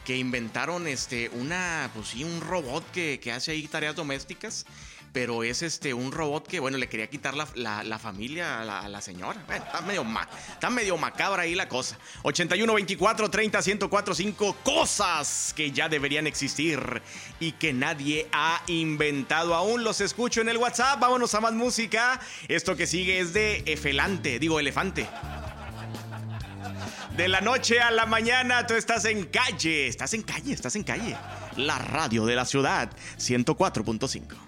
que inventaron un robot que hace ahí tareas domésticas. Pero es un robot que, bueno, le quería quitar la familia a la señora. Bueno, está medio macabra ahí la cosa. 81 24 30 1045, cosas que ya deberían existir y que nadie ha inventado aún. Los escucho en el WhatsApp. Vámonos a más música. Esto que sigue es de Elefante. De la noche a la mañana, tú estás en calle. Estás en calle. La radio de la ciudad, 104.5.